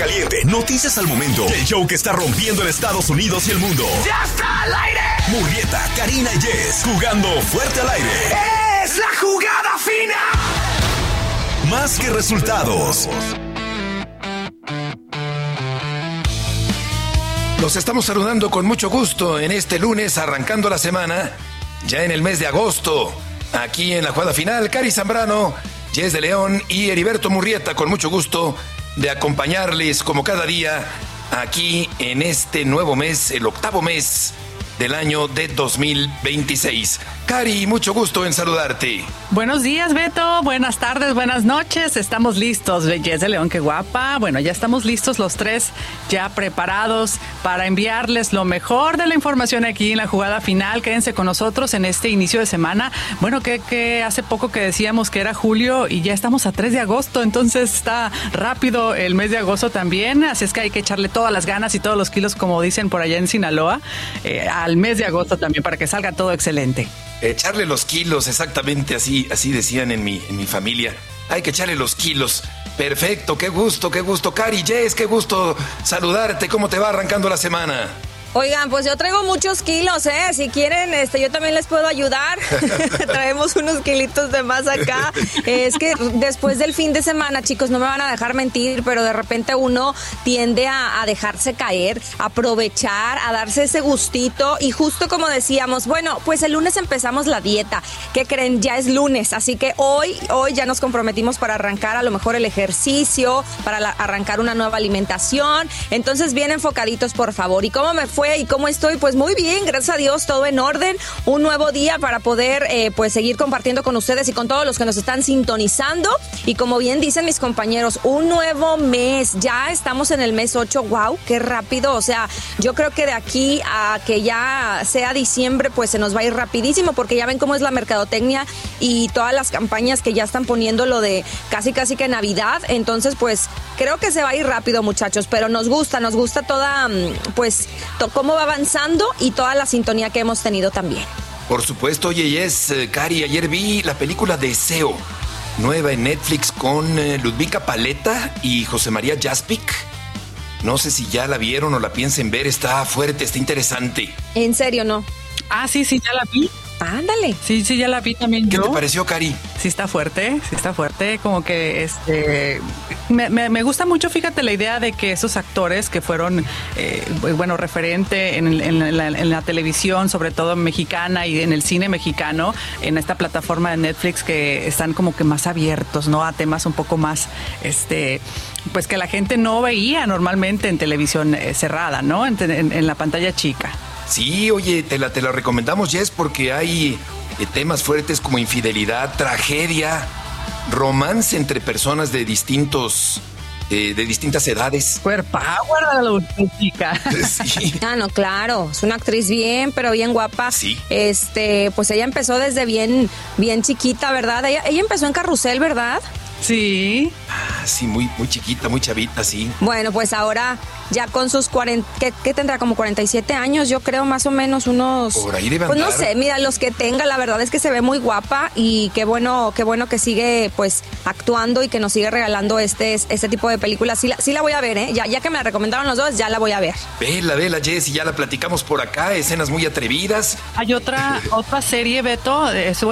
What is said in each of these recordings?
caliente, noticias al momento. El show que está rompiendo en Estados Unidos y el mundo. ¡Ya está al aire! Murrieta, Karina y Jess, jugando fuerte al aire. ¡Es la jugada fina! Más que resultados. Los estamos saludando con mucho gusto en este lunes, arrancando la semana, ya en el mes de agosto. Aquí en la jugada final, Cari Zambrano, Jess de León y Heriberto Murrieta, con mucho gusto de acompañarles como cada día aquí en este nuevo mes, el octavo mes del año de 2026. Cari, mucho gusto en saludarte. Buenos días, Beto. Buenas tardes, buenas noches. Estamos listos. Jess de León, qué guapa. Bueno, ya estamos listos los tres, ya preparados para enviarles lo mejor de la información aquí en la jugada final. Quédense con nosotros en este inicio de semana. Bueno, que hace poco que decíamos que era julio y ya estamos a 3 de agosto, entonces está rápido el mes de agosto también. Así es que hay que echarle todas las ganas y todos los kilos, como dicen por allá en Sinaloa, al mes de agosto también, para que salga todo excelente. Echarle los kilos, exactamente así decían en mi familia. Hay que echarle los kilos. Perfecto, qué gusto. Cari, Jess, qué gusto saludarte. ¿Cómo te va arrancando la semana? Oigan, pues yo traigo muchos kilos, si quieren, yo también les puedo ayudar. Traemos unos kilitos de más acá. Es que después del fin de semana, chicos, no me van a dejar mentir, pero de repente uno tiende a dejarse caer, a aprovechar, a darse ese gustito. Y justo como decíamos, bueno, pues el lunes empezamos la dieta. ¿Qué creen? Ya es lunes, así que hoy ya nos comprometimos para arrancar a lo mejor el ejercicio, para arrancar una nueva alimentación. Entonces, bien enfocaditos, por favor. ¿Y cómo me fue? ¿Y cómo estoy? Pues muy bien, gracias a Dios, todo en orden. Un nuevo día para poder pues seguir compartiendo con ustedes y con todos los que nos están sintonizando. Y como bien dicen mis compañeros, un nuevo mes. Ya estamos en el mes 8. ¡Wow! ¡Qué rápido! O sea, yo creo que de aquí a que ya sea diciembre, pues se nos va a ir rapidísimo, porque ya ven cómo es la mercadotecnia y todas las campañas que ya están poniendo lo de casi que Navidad. Entonces, pues creo que se va a ir rápido, muchachos, pero nos gusta toda, pues, cómo va avanzando y toda la sintonía que hemos tenido también. Por supuesto. Oye, Jess, Cari, ayer vi la película Deseo, nueva en Netflix, con Ludvika Paleta y José María Jaspic. No sé si ya la vieron o la piensen ver. Está fuerte, está interesante. ¿En serio, no? Ah, sí, ya la vi. Ándale. Sí, ya la vi también. ¿Qué te pareció, Cari? Sí está fuerte, como que me gusta mucho, fíjate, la idea de que esos actores que fueron, referente en la televisión, sobre todo mexicana y en el cine mexicano, en esta plataforma de Netflix, que están como que más abiertos, ¿no? A temas un poco más, pues que la gente no veía normalmente en televisión cerrada, ¿no? En la pantalla chica. Sí, oye, te la recomendamos, Jess, porque hay temas fuertes como infidelidad, tragedia, romance entre personas de distintas edades. Power a la chica. Sí. Ah, no, claro, es una actriz bien guapa. Sí. Pues ella empezó desde bien chiquita, ¿verdad? Ella empezó en Carrusel, ¿verdad? Sí. Ah, sí, muy chiquita, muy chavita, sí. Bueno, pues ahora ya con sus 40, ¿qué tendrá? Como 47 años, yo creo, más o menos unos... Por ahí debe andar. Pues no sé, mira, los que tenga, la verdad es que se ve muy guapa y qué bueno que sigue, pues, actuando y que nos sigue regalando este tipo de películas. Sí la voy a ver, ¿eh? Ya que me la recomendaron los dos, ya la voy a ver. Vela, Jess, y ya la platicamos por acá, escenas muy atrevidas. Hay otra serie, Beto, es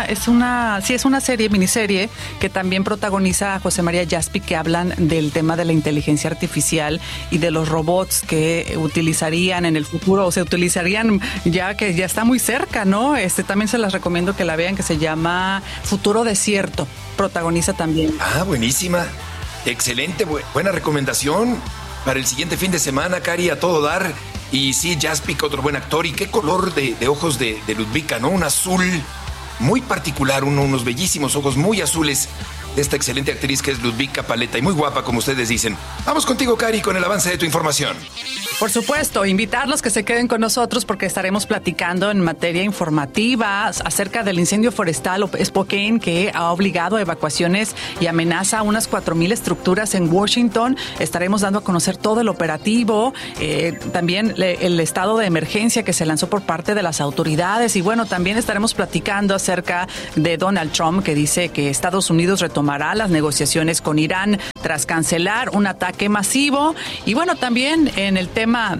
una serie, miniserie, que también protagoniza a José María Jaspic, que hablan del tema de la inteligencia artificial y de los robots que utilizarían en el futuro, o se utilizarían ya que ya está muy cerca, ¿no? También se las recomiendo que la vean, que se llama Futuro Desierto. Protagoniza también. Ah, buenísima. Excelente, buena recomendación para el siguiente fin de semana, Cari, a todo dar. Y sí, Jaspic, otro buen actor. Y qué color de ojos de Ludvika, ¿no? Un azul muy particular, unos bellísimos ojos muy azules de esta excelente actriz que es Ludvika Paleta, y muy guapa, como ustedes dicen. Vamos contigo, Cari, con el avance de tu información. Por supuesto, invitarlos que se queden con nosotros porque estaremos platicando en materia informativa acerca del incendio forestal Spokane, que ha obligado a evacuaciones y amenaza a unas 4,000 estructuras en Washington. Estaremos dando a conocer todo el operativo, también el estado de emergencia que se lanzó por parte de las autoridades, y bueno, también estaremos platicando acerca de Donald Trump, que dice que Estados Unidos retomará las negociaciones con Irán tras cancelar un ataque masivo. Y bueno, también en el tema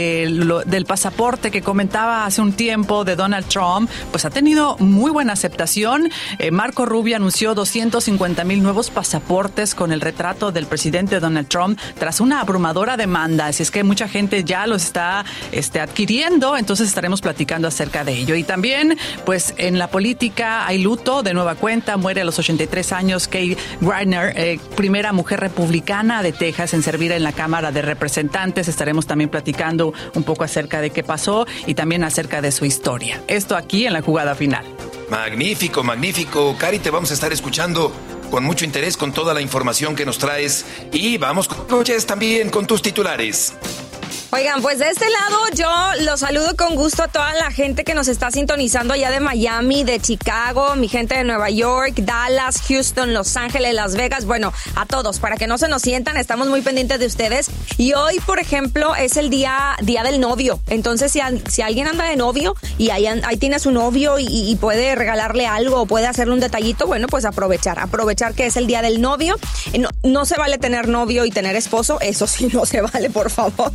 del pasaporte que comentaba hace un tiempo de Donald Trump, pues ha tenido muy buena aceptación. Marco Rubio anunció 250,000 nuevos pasaportes con el retrato del presidente Donald Trump tras una abrumadora demanda. Así es que mucha gente ya los está adquiriendo, entonces estaremos platicando acerca de ello. Y también, pues en la política hay luto de nueva cuenta. Muere a los 83 años Kay Greiner, primera mujer republicana de Texas en servir en la Cámara de Representantes. Estaremos también platicando un poco acerca de qué pasó y también acerca de su historia. Esto aquí en la jugada final. Magnífico, magnífico. Cari, te vamos a estar escuchando con mucho interés con toda la información que nos traes. Y vamos con coches también con tus titulares. Oigan, pues de este lado yo los saludo con gusto a toda la gente que nos está sintonizando allá de Miami, de Chicago, mi gente de Nueva York, Dallas, Houston, Los Ángeles, Las Vegas, bueno, a todos, para que no se nos sientan, estamos muy pendientes de ustedes. Y hoy, por ejemplo, es el día del novio, entonces si alguien anda de novio y ahí tiene a su novio y puede regalarle algo o puede hacerle un detallito, bueno, pues aprovechar que es el día del novio. No se vale tener novio y tener esposo, eso sí no se vale, por favor.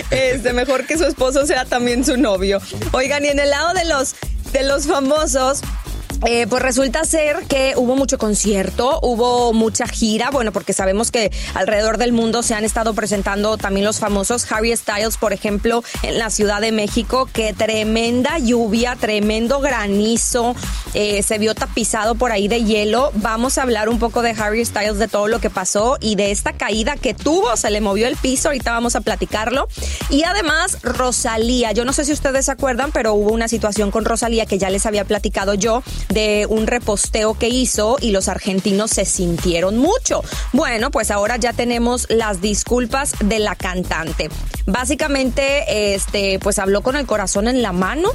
Mejor que su esposo sea también su novio. Oigan, y en el lado de los famosos, pues resulta ser que hubo mucho concierto, hubo mucha gira, bueno, porque sabemos que alrededor del mundo se han estado presentando también los famosos. Harry Styles, por ejemplo, en la Ciudad de México, que tremenda lluvia, tremendo granizo, se vio tapizado por ahí de hielo. Vamos a hablar un poco de Harry Styles, de todo lo que pasó y de esta caída que tuvo, se le movió el piso, ahorita vamos a platicarlo. Y además, Rosalía, yo no sé si ustedes se acuerdan, pero hubo una situación con Rosalía que ya les había platicado yo, de un reposteo que hizo y los argentinos se sintieron mucho. Bueno, pues ahora ya tenemos las disculpas de la cantante. Básicamente, pues habló con el corazón en la mano.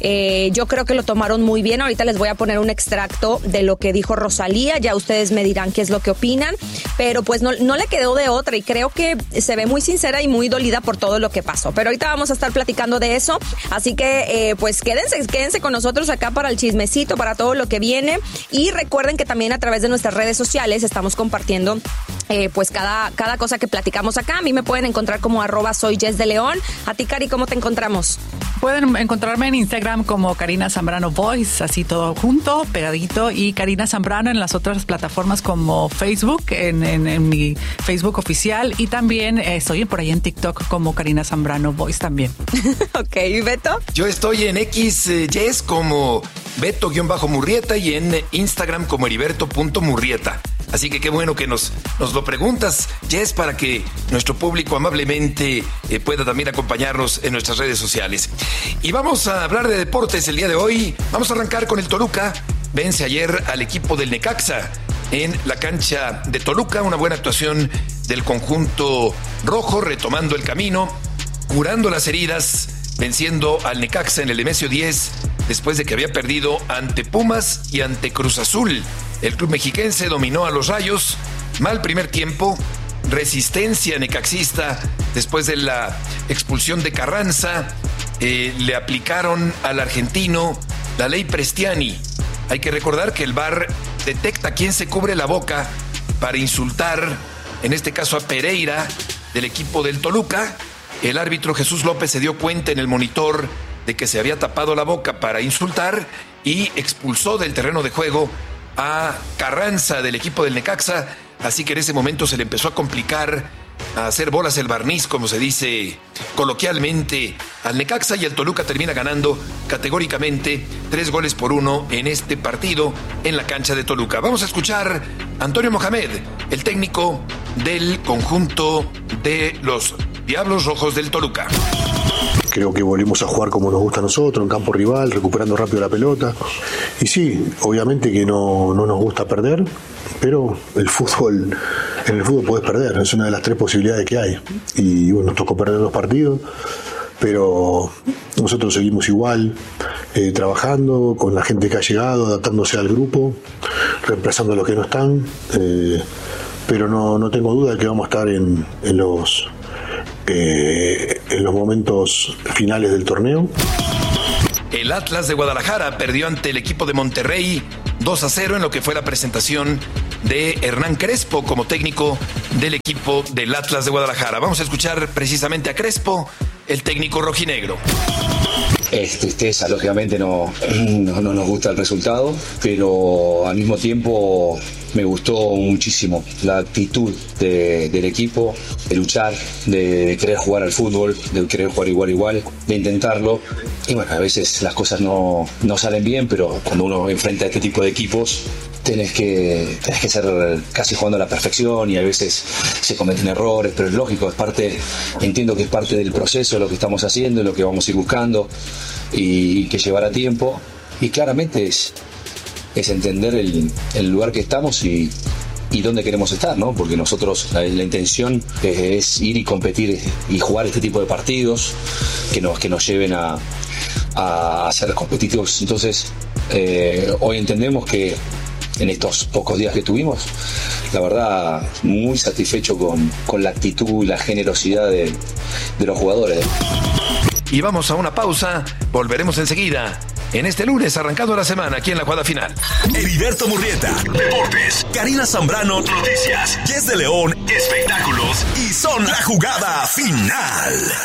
Yo creo que lo tomaron muy bien. Ahorita les voy a poner un extracto de lo que dijo Rosalía. Ya ustedes me dirán qué es lo que opinan. Pero pues no le quedó de otra y creo que se ve muy sincera y muy dolida por todo lo que pasó. Pero ahorita vamos a estar platicando de eso. Así que pues quédense con nosotros acá para el chismecito, para todo lo que viene. Y recuerden que también a través de nuestras redes sociales estamos compartiendo pues cada cosa que platicamos acá. A mí me pueden encontrar como @soyJessDeLeón. A ti, Cari, ¿cómo te encontramos? Pueden encontrarme en Instagram como Karina Zambrano Voice, así todo junto, pegadito, y Karina Zambrano en las otras plataformas como Facebook, en mi Facebook oficial, y también estoy por ahí en TikTok como Karina Zambrano Voice también. Ok, ¿y Beto? Yo estoy en Yes como Beto-Murrieta y en Instagram como Heriberto.Murrieta. Así que qué bueno que nos lo preguntas, Jess, para que nuestro público amablemente pueda también acompañarnos en nuestras redes sociales. Y vamos a hablar de deportes el día de hoy. Vamos a arrancar con el Toluca. Vence ayer al equipo del Necaxa en la cancha de Toluca. Una buena actuación del conjunto rojo, retomando el camino, curando las heridas, venciendo al Necaxa en el Nemesio 10, después de que había perdido ante Pumas y ante Cruz Azul. El club mexiquense dominó a los Rayos. Mal primer tiempo, resistencia necaxista después de la expulsión de Carranza. Le aplicaron al argentino la ley Prestiani. Hay que recordar que el VAR detecta quién se cubre la boca para insultar, en este caso a Pereira, del equipo del Toluca. El árbitro Jesús López se dio cuenta en el monitor de que se había tapado la boca para insultar y expulsó del terreno de juego a Carranza del equipo del Necaxa. Así que en ese momento se le empezó a complicar, a hacer bolas el barniz, como se dice coloquialmente, al Necaxa, y el Toluca termina ganando categóricamente 3-1 en este partido en la cancha de Toluca. Vamos a escuchar a Antonio Mohamed, el técnico del conjunto de los Diablos Rojos del Toluca. Creo que volvimos a jugar como nos gusta a nosotros, en campo rival, recuperando rápido la pelota. Y sí, obviamente que no nos gusta perder, pero en el fútbol podés perder, es una de las 3 posibilidades que hay. Y bueno, nos tocó perder 2 partidos, pero nosotros seguimos igual, trabajando con la gente que ha llegado, adaptándose al grupo, reemplazando a los que no están, pero no tengo duda de que vamos a estar en los momentos finales del torneo. El Atlas de Guadalajara perdió ante el equipo de Monterrey 2-0 en lo que fue la presentación de Hernán Crespo como técnico del equipo del Atlas de Guadalajara. Vamos a escuchar precisamente a Crespo, el técnico rojinegro. Es tristeza, lógicamente no nos gusta el resultado, pero al mismo tiempo me gustó muchísimo la actitud del equipo, de luchar, de querer jugar al fútbol, de querer jugar igual, de intentarlo. Y bueno, a veces las cosas no salen bien, pero cuando uno enfrenta a este tipo de equipos, tenés que ser casi jugando a la perfección y a veces se cometen errores, pero es lógico, entiendo que es parte del proceso, lo que estamos haciendo, lo que vamos a ir buscando y que llevará tiempo. Y claramente es entender el lugar que estamos y dónde queremos estar, ¿no? Porque nosotros la intención es ir y competir y jugar este tipo de partidos que nos lleven a ser competitivos. Entonces, hoy entendemos que en estos pocos días que tuvimos, la verdad, muy satisfecho con la actitud y la generosidad de los jugadores. Y vamos a una pausa, volveremos enseguida. En este lunes, arrancando la semana, aquí en la jugada final. Heriberto Murrieta, Deportes. Karina Zambrano, Noticias. Jess de León, Espectáculos. Y son la jugada final.